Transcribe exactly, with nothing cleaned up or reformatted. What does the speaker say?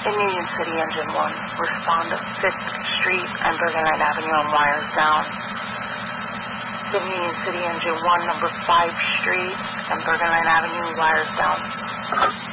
In Union City, Engine one, respond to fifth Street and Bergen Line Avenue on wires down. In Union City, Engine one, number five Street and Bergen Line Avenue, wires down.